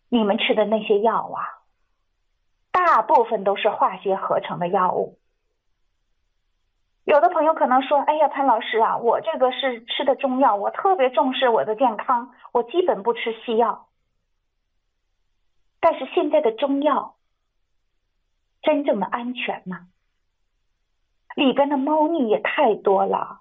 你们吃的那些药啊，大部分都是化学合成的药物。有的朋友可能说，哎呀，潘老师啊，我这个是吃的中药，我特别重视我的健康，我基本不吃西药。但是现在的中药真正的安全吗？里边的猫腻也太多了。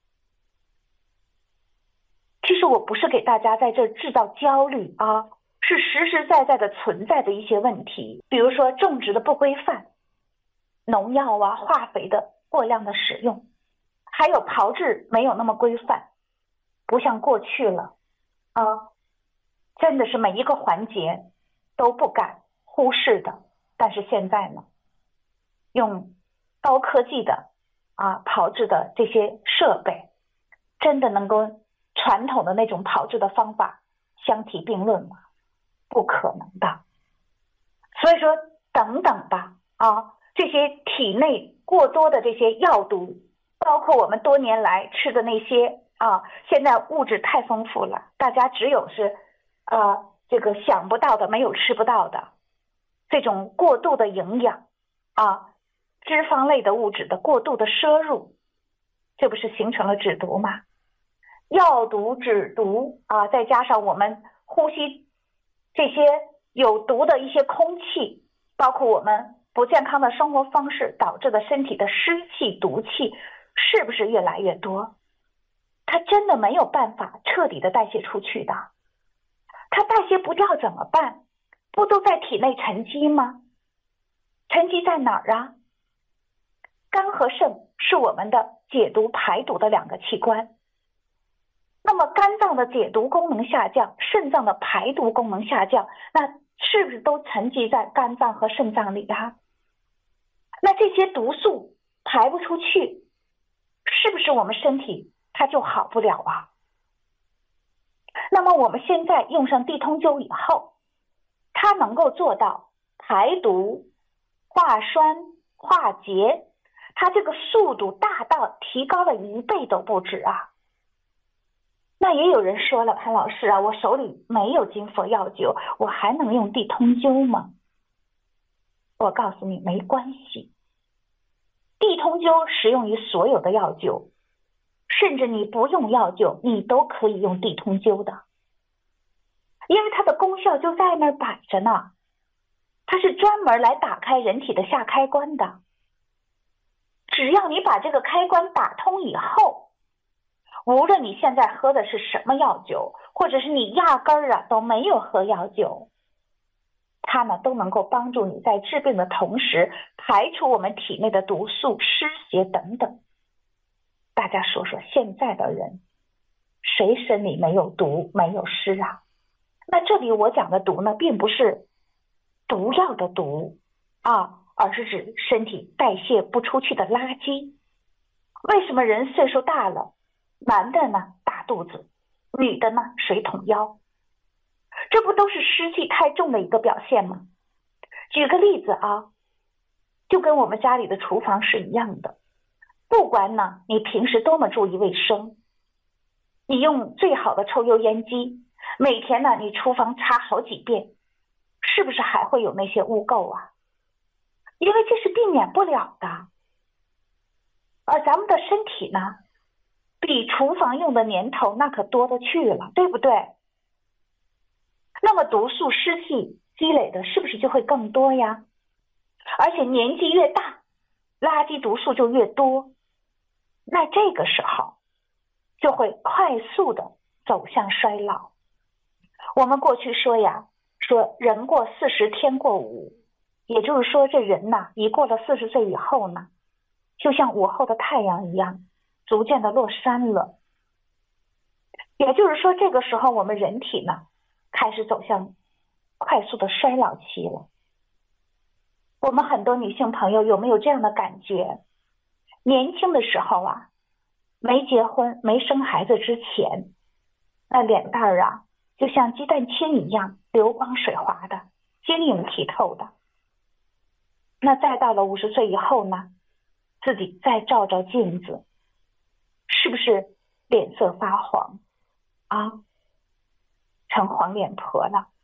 其实我不是给大家在这制造焦虑啊，是实实在在的存在的一些问题，比如说种植的不规范，农药啊、化肥的过量的使用，还有炮制没有那么规范，不像过去了啊，真的是每一个环节都不敢忽视的。但是现在呢，用高科技的炮制的这些设备，真的能跟传统的那种炮制的方法相提并论吗？不可能的。所以说等等吧这些体内过多的这些药毒，包括我们多年来吃的那些现在物质太丰富了，大家只有是这个想不到的，没有吃不到的，这种过度的营养脂肪类的物质的过度的摄入，这不是形成了脂毒吗？药毒、脂毒再加上我们呼吸这些有毒的一些空气，包括我们不健康的生活方式导致的身体的湿气、毒气，是不是越来越多？它真的没有办法彻底的代谢出去的。它代谢不掉怎么办？不都在体内沉积吗？沉积在哪儿啊？肝和肾是我们的解毒排毒的两个器官。那么肝脏的解毒功能下降，肾脏的排毒功能下降，那是不是都沉积在肝脏和肾脏里啊？那这些毒素排不出去，是不是我们身体它就好不了啊？那么我们现在用上地通灸以后，它能够做到排毒、化酸、化结，它这个速度大到提高了1倍都不止啊。那也有人说了，潘老师我手里没有金佛药灸，我还能用地通灸吗？我告诉你，没关系。地通灸适用于所有的药灸，甚至你不用药灸，你都可以用地通灸的，因为它的功效就在那儿摆着呢，它是专门来打开人体的下开关的。只要你把这个开关打通以后，无论你现在喝的是什么药酒，或者是你压根儿都没有喝药酒，它呢都能够帮助你在治病的同时排除我们体内的毒素、湿邪等等。大家说说，现在的人谁身里没有毒没有湿啊？那这里我讲的毒呢，并不是毒药的毒而是指身体代谢不出去的垃圾。为什么人岁数大了，男的呢大肚子，女的呢水桶腰？这不都是湿气太重的一个表现吗？举个例子就跟我们家里的厨房是一样的。不管呢你平时多么注意卫生，你用最好的抽油烟机，每天呢你厨房擦好几遍，是不是还会有那些污垢啊？因为这是避免不了的。而咱们的身体呢，比厨房用的年头那可多得去了，对不对？那么毒素湿气积累的是不是就会更多呀？而且年纪越大，垃圾毒素就越多，那这个时候就会快速的走向衰老。我们过去说人过40天过5，也就是说这人一过了40岁以后呢，就像午后的太阳一样，逐渐的落山了。也就是说这个时候我们人体呢开始走向快速的衰老期了。我们很多女性朋友有没有这样的感觉？年轻的时候没结婚没生孩子之前，那脸蛋就像鸡蛋清一样流光水滑的，晶莹剔透的。那再到了50岁以后呢，自己再照照镜子，是不是脸色发黄成黄脸婆了？